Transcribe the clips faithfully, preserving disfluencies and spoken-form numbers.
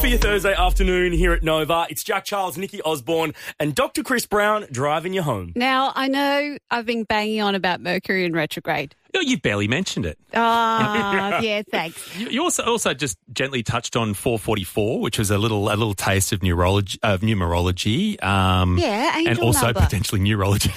for your Thursday afternoon here at Nova. It's Jack Charles, Nikki Osborne and Doctor Chris Brown driving you home. Now, I know I've been banging on about Mercury in retrograde. No, you barely mentioned it. Ah, yeah, thanks. You you also also just gently touched on four forty-four, which was a little a little taste of neurology, of numerology. Um, Yeah, angel and also number. potentially neurology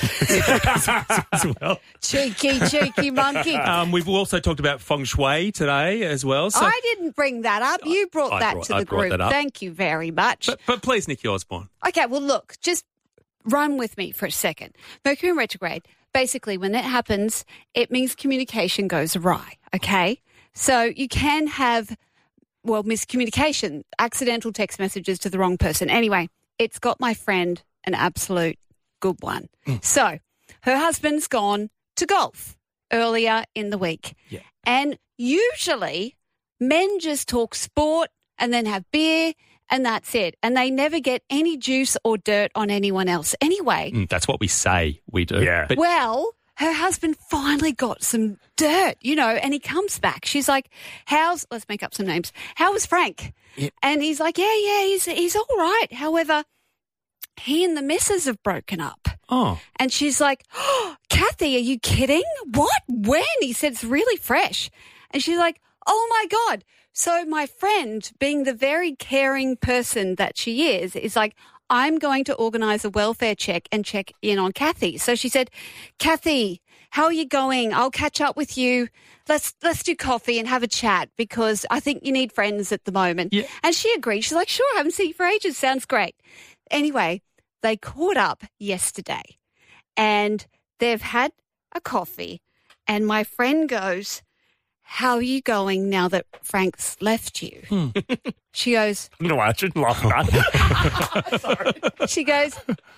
as well. Cheeky, cheeky monkey. Um, we've also talked about feng shui today as well. So, I didn't bring that up. You brought I that brought- to I the brought group. that up. Thank you very much. but, but please, Nikki Osborne. Okay, well, look, just run with me for a second. Mercury in retrograde, basically, when that happens, it means communication goes awry, okay? So you can have, well, miscommunication, accidental text messages to the wrong person. Anyway, it's got my friend an absolute good one. So her husband's gone to golf earlier in the week. Yeah. And usually men just talk sport and then have beer and that's it. And they never get any juice or dirt on anyone else anyway. Mm, that's what we say we do. Yeah. But Well, her husband finally got some dirt, you know, and he comes back. She's like, how's, let's make up some names. How was Frank? Yeah. And he's like, yeah, yeah, he's, he's all right. However, he and the missus have broken up. oh, And she's like, oh, Kathy, are you kidding? What? When? He said, it's really fresh. And she's like, oh, my God. So my friend, being the very caring person that she is, is like, I'm going to organise a welfare check and check in on Kathy. So she said, Kathy, how are you going? I'll catch up with you. Let's let's do coffee and have a chat because I think you need friends at the moment. Yeah. And she agreed. She's like, sure, I haven't seen you for ages. Sounds great. Anyway, they caught up yesterday and they've had a coffee and my friend goes, how are you going now that Frank's left you? Hmm. She goes, No, I shouldn't laugh at that. Sorry. she goes,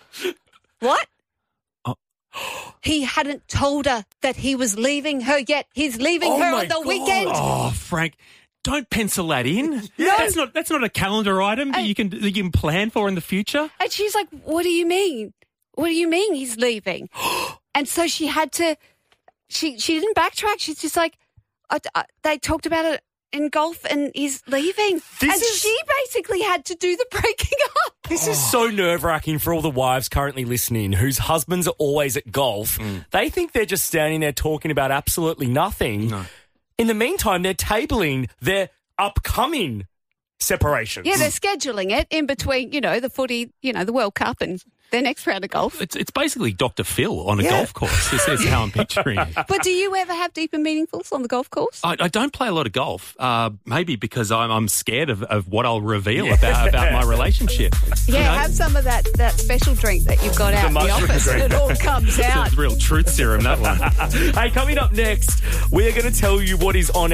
what? Oh. He hadn't told her that he was leaving her yet. He's leaving Oh her my on the God. weekend. oh, Frank. Don't pencil that in. Yeah. That's not that's not a calendar item that Hey. you can that you can plan for in the future. And she's like, what do you mean? What do you mean he's leaving? And so she had to, she, she didn't backtrack. She's just like, I, I, they talked about it in golf and he's leaving. This and is- she basically had to do the breaking up. This is so nerve-wracking for all the wives currently listening whose husbands are always at golf. They think they're just standing there talking about absolutely nothing. No. In the meantime, they're tabling their upcoming separations. Yeah, they're scheduling it in between, you know, the footy, you know, the World Cup and their next round of golf. It's it's basically Doctor Phil on a Yeah. golf course. This is how I'm picturing it. But do you ever have deep and meaningfuls on the golf course? I, I don't play a lot of golf, uh, maybe because I'm, I'm scared of, of what I'll reveal about, about my relationship. Yeah, You know? have some of that, that special drink that you've got out in the mushroom office and drink. it all comes out. It's a real truth serum, that one. Hey, coming up next, we are going to tell you what is on